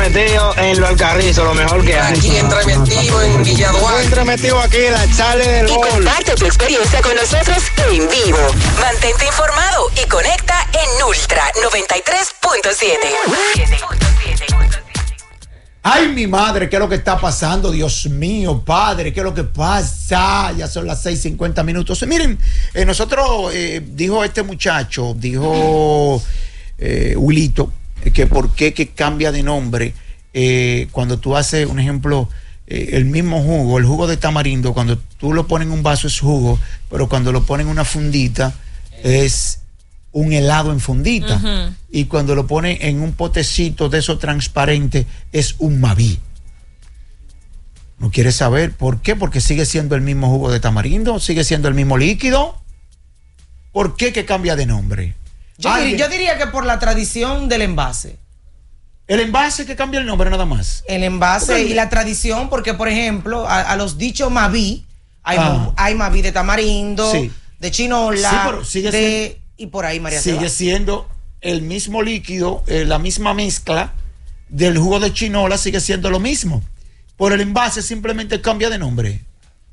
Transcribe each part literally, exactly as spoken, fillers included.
metido en lo Alcarrizo, lo mejor que hay. Aquí entremetido en Villa Duarte. Entremetido aquí en la Chale del Y Gol. comparte tu experiencia con nosotros en vivo. Mantente informado y conecta en Ultra noventa y tres punto siete. Ay, mi madre, ¿qué es lo que está pasando? Dios mío, padre, ¿qué es lo que pasa? Ya son las seis cincuenta minutos. Miren, eh, nosotros, eh, dijo este muchacho, dijo eh, Wilito, eh, que por qué que cambia de nombre eh, cuando tú haces, un ejemplo, eh, el mismo jugo, el jugo de tamarindo, cuando tú lo pones en un vaso es jugo, pero cuando lo pones en una fundita es un helado en fundita. Uh-huh. Y cuando lo pone en un potecito de eso transparente es un Maví. ¿No quieres saber por qué? Porque sigue siendo el mismo jugo de tamarindo, sigue siendo el mismo líquido. ¿Por qué que cambia de nombre? Yo, dir, yo diría que por la tradición del envase. El envase que cambia el nombre nada más. El envase y la tradición, porque por ejemplo, a, a los dichos Maví, hay, ah. hay Maví de tamarindo, sí. de chinola, sí, pero sigue de... Siendo... Y por ahí, María sigue Seba. siendo el mismo líquido, eh, la misma mezcla del jugo de chinola, sigue siendo lo mismo. Por el envase simplemente cambia de nombre.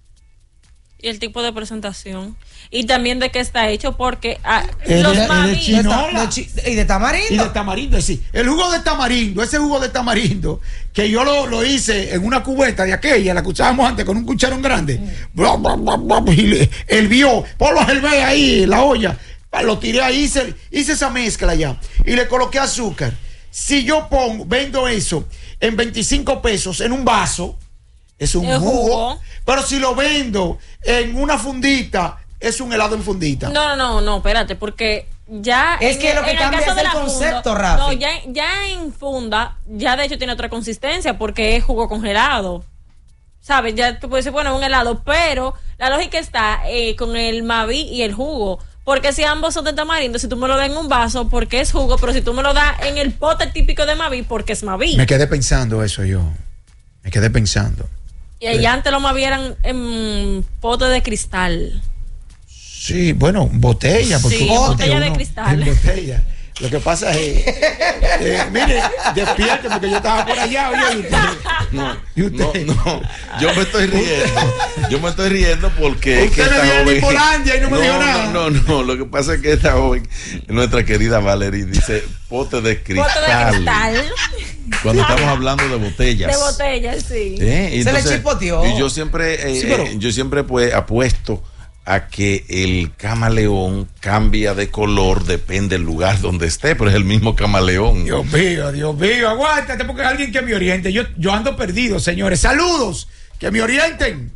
Y el tipo de presentación. Y también de qué está hecho, porque ah, el los de, Maví. de chinola. De chi, y de tamarindo. Y de tamarindo, sí. El jugo de tamarindo, ese jugo de tamarindo, que yo lo, lo hice en una cubeta de aquella, la que usábamos antes con un cucharón grande. Mm. Bla, bla, bla, bla, y le, el vio, ponlo a hervir ahí, la olla. Lo tiré ahí, hice, hice esa mezcla ya y le coloqué azúcar. Si yo pongo, vendo eso en veinticinco pesos en un vaso, es un jugo, jugo, pero si lo vendo en una fundita, es un helado en fundita. No, no, no, espérate, porque ya es en, que lo que en cambia el es el concepto, Rafi. No, ya, ya en funda, ya de hecho tiene otra consistencia porque es jugo congelado. ¿Sabes? Ya tú puedes decir, bueno, un helado, pero la lógica está eh, con el Maví y el jugo. Porque si ambos son de tamarindo, si tú me lo das en un vaso, porque es jugo, pero si tú me lo das en el pote típico de Maví, porque es Maví. Me quedé pensando eso yo. Me quedé pensando. Y allá antes lo Maví eran en pote de cristal. Sí, bueno, botella. Porque sí, bote, botella de cristal. En botella. Lo que pasa es, eh, mire, despierte porque yo estaba por allá, oye, y usted, no, ¿y usted? no, no, yo me estoy riendo, yo me estoy riendo porque usted es que me esta joven, Polandia y no me no, dijo nada. No, no, no, lo que pasa es que esta joven, nuestra querida Valerie, dice pote de cristal. Pote de cristal. Cuando estamos hablando de botellas. De botellas, sí. ¿Eh? Y se entonces, le chipoteó. Y yo siempre, eh, sí, pero... eh, yo siempre pues apuesto a que el camaleón cambia de color, depende del lugar donde esté, pero es el mismo camaleón. Dios mío, Dios mío, aguántate porque es alguien que me oriente. Yo, yo ando perdido, señores. Saludos, que me orienten.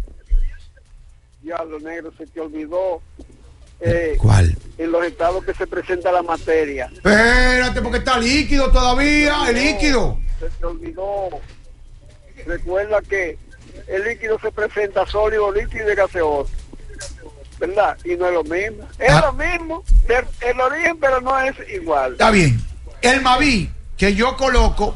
Diablo negro, se te olvidó. Eh, ¿Cuál? En los estados que se presenta la materia. Espérate, porque está líquido todavía, no, el líquido. Se te olvidó. Recuerda que el líquido se presenta sólido, líquido y gaseoso. ¿Verdad? Y no es lo mismo. Es ah. lo mismo, el origen, pero no es igual. Está bien. El Maví que yo coloco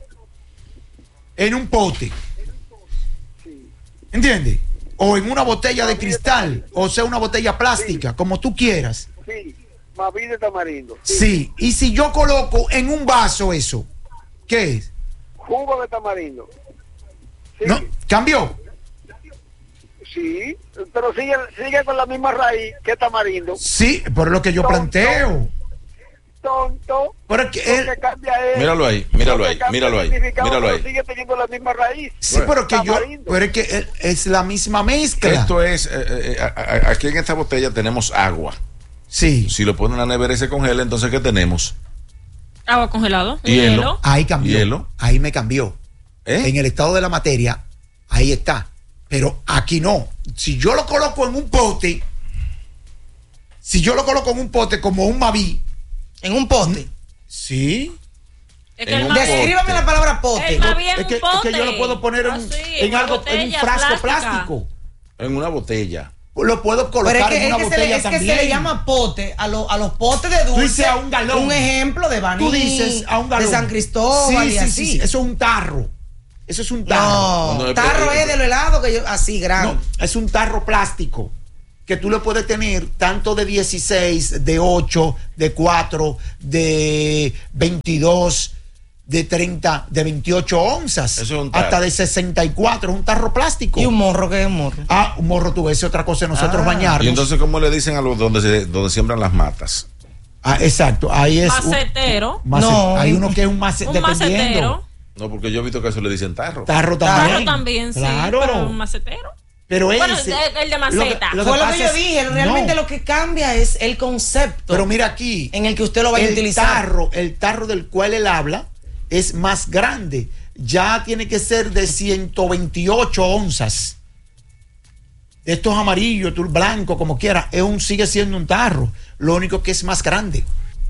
en un pote, sí. ¿Entiendes? O en una botella de cristal, o sea, una botella plástica, sí. como tú quieras. Sí, Maví de tamarindo. Sí. sí, y si yo coloco en un vaso eso, ¿qué es? Jugo de tamarindo. Sí. ¿No? ¿Cambió? Sí, pero sigue, sigue con la misma raíz que tamarindo. Sí, por lo que yo tonto, planteo. Tonto. Pero que él... que cambia es, míralo ahí, míralo ahí, míralo ahí, míralo ahí. Sigue teniendo la misma raíz. Sí, pero que tamarindo. yo, pero es que él, es la misma mezcla. Esto es, eh, eh, a, a, aquí en esta botella tenemos agua. Sí. Si lo ponen en la nevera y se congela, entonces ¿qué tenemos? Agua congelado. Hielo. Hielo. Ahí cambió. Hielo. Ahí me cambió. ¿Eh? En el estado de la materia, ahí está. Pero aquí no. Si yo lo coloco en un pote, si yo lo coloco en un pote como un Maví. ¿En un pote? Sí. Es que el Descríbame la palabra pote. El Maví en es, que, un pote. es que yo lo puedo poner en, Así, en algo, botella, en un frasco plástica. plástico. En una botella. Lo puedo colocar Pero es que, en una es que botella se le, es también. que se le llama pote a, lo, a los potes de dulce. Tú dices a un galón. Un ejemplo de Baní. Tú dices a un galón. De San Cristóbal sí, y sí, así. Sí, sí. Eso es un tarro. Eso es un tarro. No, no tarro es de lo helado que yo, así grande. No, es un tarro plástico que tú lo puedes tener tanto de dieciséis, de ocho, de cuatro, de veintidós, de treinta, de veintiocho onzas, Eso es un hasta de sesenta y cuatro, es un tarro plástico. ¿Y un morro qué es un morro? Ah, un morro, tú ves, otra cosa de nosotros Ah. bañarnos. Y entonces, ¿cómo le dicen a los donde se, donde siembran las matas? Ah, exacto, ahí es un- Macetero. macet- No. hay uno que es un macetero, Un macetero. dependiendo. No, porque yo he visto que eso le dicen tarro. Tarro también. Tarro también, sí. Claro. Pero un macetero. Pero Bueno, ese, el- el de maceta. lo que- lo que Fue lo pasa que yo es- dije, realmente no, lo que cambia es el concepto Pero mira aquí, en el que usted lo va a el utilizar. tarro, el tarro del cual él habla es más grande. Ya tiene que ser de ciento veintiocho onzas. De estos amarillos, tú, blanco, como quiera, es un, sigue siendo un tarro. Lo único que es más grande.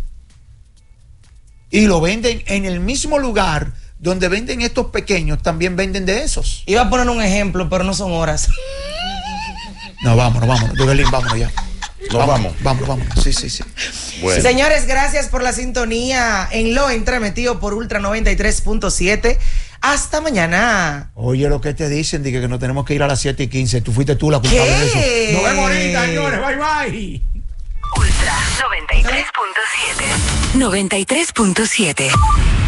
Y lo venden en el mismo lugar donde venden estos pequeños, también venden de esos. Iba a poner un ejemplo, pero no son horas. No, vámonos, vámonos. De Berlín, vámonos ya. Nos vamos. Vámonos, vámonos. Sí, sí, sí. Bueno. Señores, gracias por la sintonía en Lo Entremetido por Ultra noventa y tres punto siete. Hasta mañana. Oye, lo que te dicen, dije que nos tenemos que ir a las siete y quince. Tú fuiste tú la culpable de eso. ¿Qué? Nos vemos ahorita, señores. Bye, bye. Ultra noventa y tres punto siete. noventa y tres punto siete.